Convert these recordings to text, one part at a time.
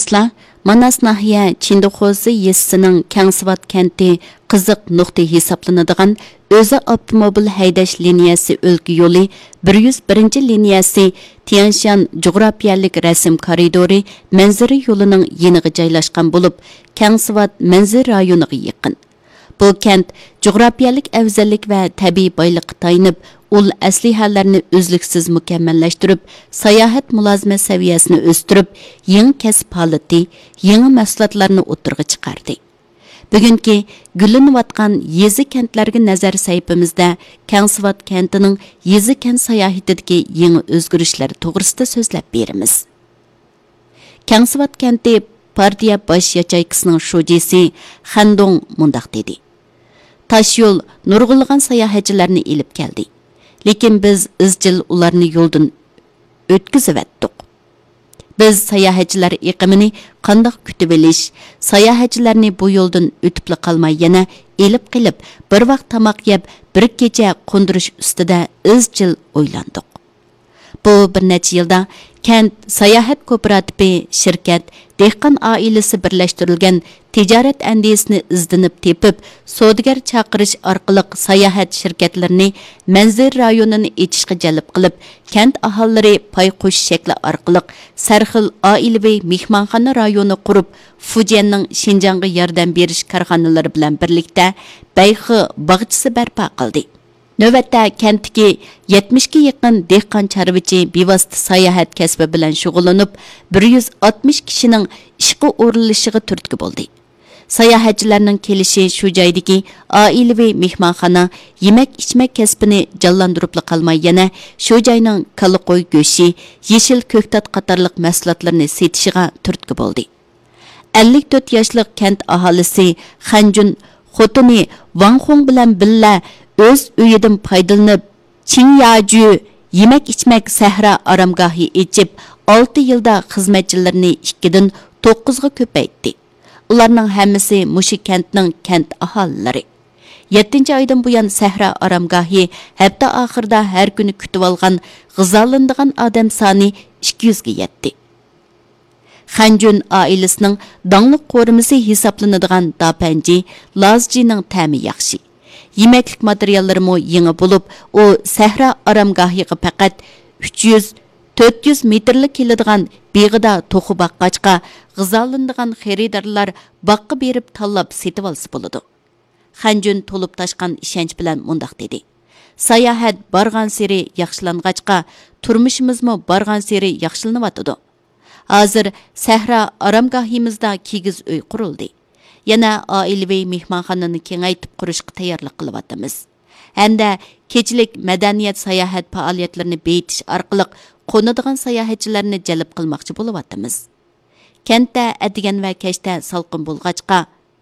Bilesizlar, Manas nahiye Çindoxozi yesining Kangsivat kenti qiziq nuqta hisoblanadigan o'zi avtomobil haydash liniyasi o'lka yo'li 101 liniyasi Tianshan jug'rafiyalik rasm koridori manzara yo'lining yeniga joylashgan bo'lib, Kangsivat manzara rayoniga yaqin. Bu kent jug'rafiyalik afzallik va tabiiy boylikqa tayanib, ul aslihalarni uzluksiz mukammallashtirib, sayohat mulozimat saviyasini o'stirib, yangi kasb holati, yangi mahsulotlarni o'tirg'i chiqardi. Bugungi gullanayotgan yezi kentlarga nazar saypimizda Kangsivat kentining yezi kent sayohatidagi yangi o'zgarishlar to'g'risida so'zlab beramiz. Kangsivat kenti partiya bosh yachaykisining shujisi Xandong mundaq dedi. Taş yo'l nurg'ulg'an sayohatchilarni elib keldi. Lekin biz izchil ularni yo'ldan o'tkazib etdik. Biz sayohatchilar iqimini qandoq kutib olish, sayohatchilarni bu yo'ldan o'tib qolmay yana elib qilib, bir vaqt tamoq yeb, bir kecha qo'ndirish ustida izchil o'ylandik. Bu bir necha yilda kent sayohat kooperativi shirkat dehqon oilasi birlashtirilgan tijorat andisini izdanib tepib, savdogar chaqirish orqali sayohat shirkatlarini manzil rayonini etishga jalb qilib, kent aholilari pay qo'shish shakli orqali sarxil oilaviy mehmonxona rayoni qurib, Fujianning Xinjiangga yordam berish korxonalari bilan birlikda Bayxi bog'chisi barpo qildi. Növbətdə kentdəki 70 yaqin dehqon chorvachi bevosita sayohat kasbi bilan shug'ullanib, 160 kishining ishga o'rinlashishiga turtki bo'ldi. Sayohatchilarning kelishi shu joydagi oilaviy mehmonxona, yemak-ichmak kasbini jonlantirib qolmay yana shu joyning kalla qo'y go'shi, yeshil ko'ktat qatorliq mahsulotlarni setishiga turtki bo'ldi. 54 yoshlik kent aholisi Xanjun xotini Wang Hong bilan billa o'z uyidan foydalanib Qingyaju yemak-ichmak sahra oromgohi echib 6 yilda xizmatchilarni 2 dan 9 ga ko'paytdi. Ularning hammasi mushu kentning kent aholilari. 7-oydan buyon sahra oromgohi hafta oxirida har kuni kutib olgan g'izolanadigan odam soni 200 ga yetdi. Xanjun oilasining dongliq qo'rimisi hisoblanadigan dapanji Lazjining ta'mi yaxshi. Yemeklik materiallarımı yeni bulup, o sahra aramgahiga faqat 300-400 metrlik keladigan beg'ida to'qi baqqachqa g'izolanadigan xaridorlar baqqa berib tanlab setib olsa bo'ladi. Xanjun to'lib tashqan ishonch bilan mundaq dedi. Sayohat borgan seri yaxshilangachqa, turmushimizmi borgan seri yaxshilanyotdi. Hozir sahra aramgahimizda kigiz uy qurildi. Yana oilaviy mehmonxonani kengaytib qurishga tayyorlik qilyapmiz. Hamda kechilik madaniyat sayohat faoliyatlarini beyitish orqali qo'nadigan sayohatchilarni jalb qilmoqchi bo'lyapmiz. Kentda atigan va kechda salqin bo'lg'achqa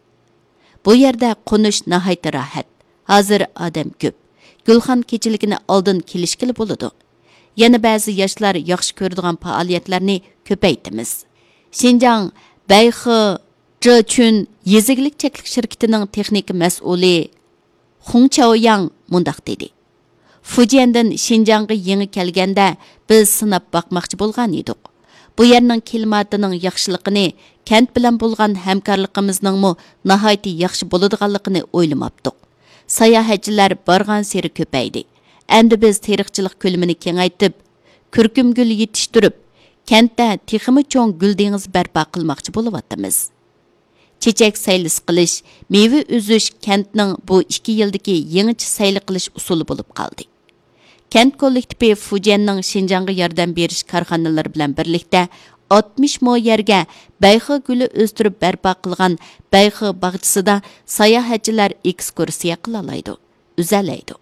bu yerda qo'nish nihoyat rohat. Hozir odam ko'p. Gulxan kechiligini oldin kelishkili bo'ladi. Yana ba'zi yoshlar yaxshi ko'radigan faoliyatlarni ko'paytamiz. Xinjiang Bayxi Zhechun yeziglik cheklik shirkatining texnik mas'uli Hong Chaoyang mundaq dedi. Fujiandan Xinjiangga yangi kelganda biz sinab boqmoqchi bo'lgan edik. Bu yerning klimatining yaxshiligini, kent bilan bo'lgan hamkorligimizning nihoyat yaxshi bo'ladiganligini o'ylamabdik. Sayohatchilar borgan seri ko'paydi. Endi biz teriqchilik ko'lamini kengaytib, kurkumgul yetishtirib, kentda texmi cho'ng gul dengiz barpo qilmoqchi bo'lyapmiz. Çiçek saylis qilish, meyve uzish kentning bu 2 yildagi yangicha sayli qilish usuli bo'lib qoldi. Kent kollektivi Fujianning Xinjiangga yordam berish korxonalari bilan birlikda 60 mo yerga Bayxi guli o'stirib barpo qilgan Bayxi bog'chisida sayohatchilar ekskursiya qila oladi, uzalaydi.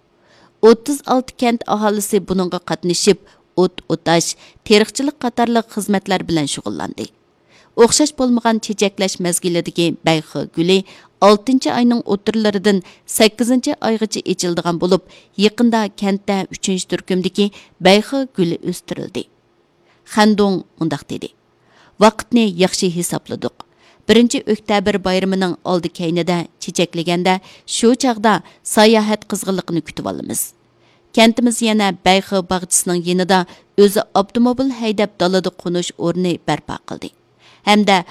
36 kent aholisi buningga qatnashib, o't-o'tash, teriqchilik qatorliq xizmatlar bilan shug'ullandi. O'xshash bo'lmagan chechaklash mezgilidagi Bayxi guli 6-oyning o'tirlaridan 8-oygacha echildigan bo'lib, yaqinda kentda 3-turkumdagi Bayxi guli o'stirildi. Xandong undaq dedi. Vaqtni yaxshi hisobladik. 1-oktyabr bayramining oldi keynida chechaklaganda shu chaqda sayohat qizg'inligini kutib olamiz. Kentimiz yana Bayxi bog'chisining yanida o'zi avtomobil haydab dalada qo'nish o'rni barpo qildi. Hamda